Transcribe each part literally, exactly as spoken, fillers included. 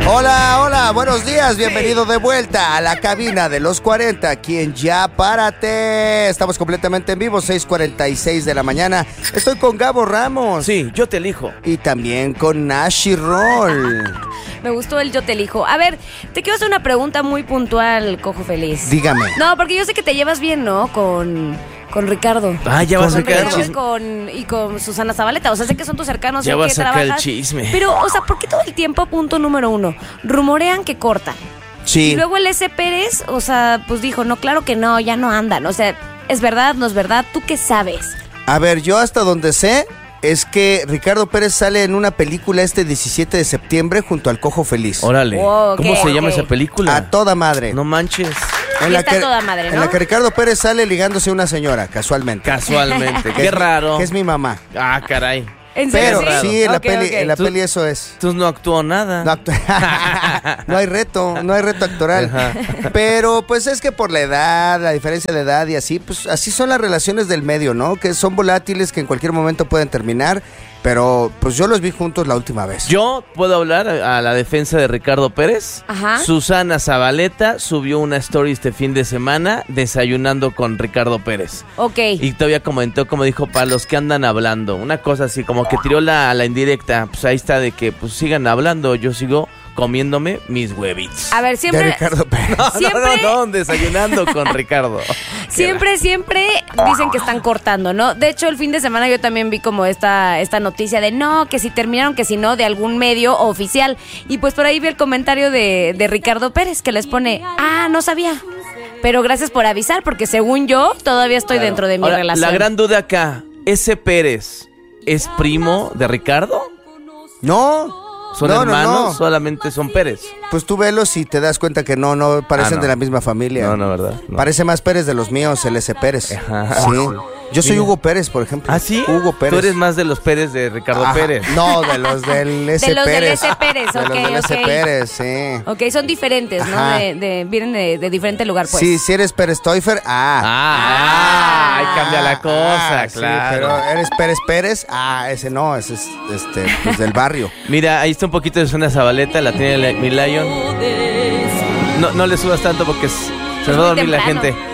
Hola, hola, buenos días, bienvenido de vuelta a la cabina de los cuarenta, aquí en Ya Párate. Estamos completamente en vivo, seis cuarenta y seis de la mañana. Estoy con Gabo Ramos. Sí, yo te elijo. Y también con Nashi Roll. Me gustó el yo te elijo. A ver, te quiero hacer una pregunta muy puntual, Cojo Feliz. Dígame. No, porque yo sé que te llevas bien, ¿no? Con... Con Ricardo. Ah, ya vas a Con sacar el Ricardo y chisme. con, y con Susana Zabaleta. O sea, sé que son tus cercanos. Ya sé vas que a sacar el trabajas. chisme. Pero, o sea, ¿por qué todo el tiempo, punto número uno, rumorean que cortan? Sí. Y luego el S. Pérez, o sea, pues dijo, no, claro que no, ya no andan. O sea, ¿es verdad, no es verdad? ¿Tú qué sabes? A ver, yo hasta donde sé es que Ricardo Pérez sale en una película este diecisiete de septiembre junto al Cojo Feliz. Órale. Oh, ok, ¿Cómo se llama ok. esa película? A toda madre. No manches. Y está toda madre, En ¿no? la que Ricardo Pérez sale ligándose a una señora, casualmente. Casualmente. Que Qué es mi- raro. Que es mi mamá. Ah, caray. ¿En Pero serio? sí, en la Ok, peli, ok. en la Tú- peli eso es. Entonces no actuó nada. No, actu- no hay reto, no hay reto actoral. Ajá. Pero pues es que por la edad, la diferencia de edad y así, pues así son las relaciones del medio, ¿no? Que son volátiles, que en cualquier momento pueden terminar. Pero pues yo los vi juntos la última vez. Yo puedo hablar a la defensa de Ricardo Pérez. Ajá. Susana Zabaleta subió una story este fin de semana desayunando con Ricardo Pérez. Ok. Y todavía comentó, como dijo, para los que andan hablando. Una cosa así, como que tiró la, la indirecta. Pues ahí está de que pues sigan hablando. Yo sigo comiéndome mis huevitos. A ver, De siempre... Ricardo Pérez. No, siempre- no, no, desayunando con Ricardo. Siempre, siempre dicen que están cortando, ¿no? De hecho, el fin de semana yo también vi como esta, esta noticia de no, que si terminaron, que si no, de algún medio oficial. Y pues por ahí vi el comentario de, de Ricardo Pérez que les pone, ah, no sabía. Pero gracias por avisar, porque según yo, todavía estoy dentro de mi Ahora, relación. la gran duda acá, ¿ese Pérez es primo de Ricardo? No. ¿Son no, hermanos? No, no. Solamente son Pérez. Pues tú velos y te das cuenta que no, no parecen Ah, no. de la misma familia. No, no, ¿verdad? No. Parece más Pérez de los míos, el S. Pérez. Ajá. Sí. Yo soy Mira. Hugo Pérez, por ejemplo. ¿Ah, sí? Hugo Pérez. Tú eres más de los Pérez de Ricardo Ajá. Pérez. No, de los del S. De los del Pérez. S. Pérez, De ok, los del S. ok. Pérez, sí. Ok, son diferentes, ¿no? Ajá. De, de- vienen de, de diferente lugar, pues. Sí, si eres Pérez Toifer, ah. Ah, ahí cambia la cosa, Ah, sí, claro. pero eres Pérez Pérez, ah, ese no, ese es este, pues del barrio. Mira, ahí está un poquito de Susana Zabaleta, la tiene la- mi Lion. No, no le subas tanto porque es- se nos va a dormir la Temprano. gente.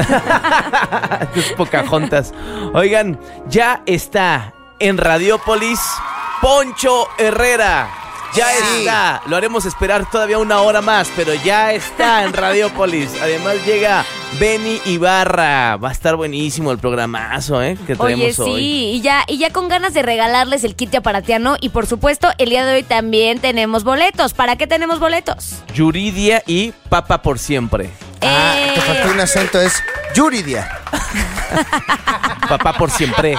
Ah. Es Pocahontas. Oigan, ya está en Radiópolis Poncho Herrera. Ya Sí. está. Lo haremos esperar todavía una hora más, pero ya está en Radiópolis. Además llega Benny Ibarra. Va a estar buenísimo el programazo, ¿eh? Que Oye, traemos sí, hoy. y ya, y ya con ganas de regalarles el kit de aparatiano. Y por supuesto, el día de hoy también tenemos boletos. ¿Para qué tenemos boletos? Yuridia y Papa por siempre. Ah, Eh, te faltó un acento, es Yuridia. Papá por siempre.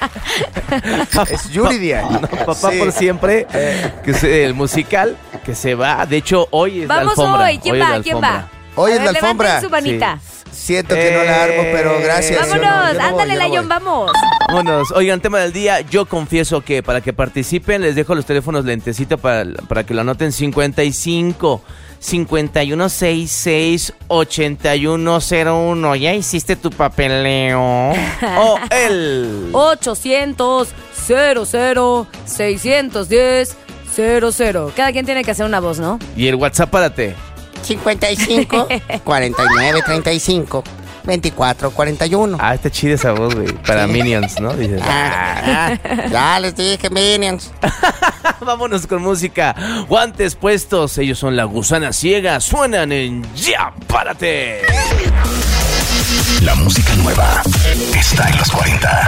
Es Yuridia. No, papá Sí. por siempre. Que es el musical que se va. De hecho, hoy es Vamos la alfombra. hoy. ¿Quién Hoy es va? la ¿Quién alfombra. va? Hoy A es ver, la alfombra. levanten su manita. Siento que no la armo, pero gracias. yo no, Vámonos, yo no voy, ándale, yo no Layón, voy. vamos. Vámonos. Oigan, tema del día. Yo confieso que para que participen, les dejo los teléfonos lentecito para, para que lo anoten. cincuenta y cinco, cincuenta y uno, sesenta y seis, ochenta y uno cero uno. ¿Ya hiciste tu papeleo? O el... ochocientos, cero cero, seiscientos diez, cero cero. Cada quien tiene que hacer una voz, ¿no? Y el WhatsApp, párate. cincuenta y cinco, cuarenta y nueve, treinta y cinco, veinticuatro, cuarenta y uno. Ah, está chida esa voz, güey. Para Minions, ¿no? Dices, Ah, ah, ya les dije, Minions. vámonos con música. Guantes puestos. Ellos son La Gusana Ciega. Suenan en Ya Párate. La música nueva está en los cuarenta.